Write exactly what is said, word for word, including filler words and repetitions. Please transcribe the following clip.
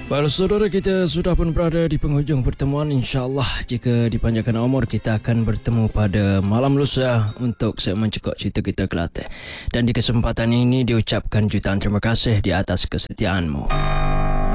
Baiklah saudara, kita sudah pun berada di penghujung pertemuan. InsyaAllah jika dipanjangkan umur, kita akan bertemu pada malam lusa untuk segmen Cekok Cerita Kita Kelantan. Dan di kesempatan ini diucapkan jutaan terima kasih di atas kesetiaanmu.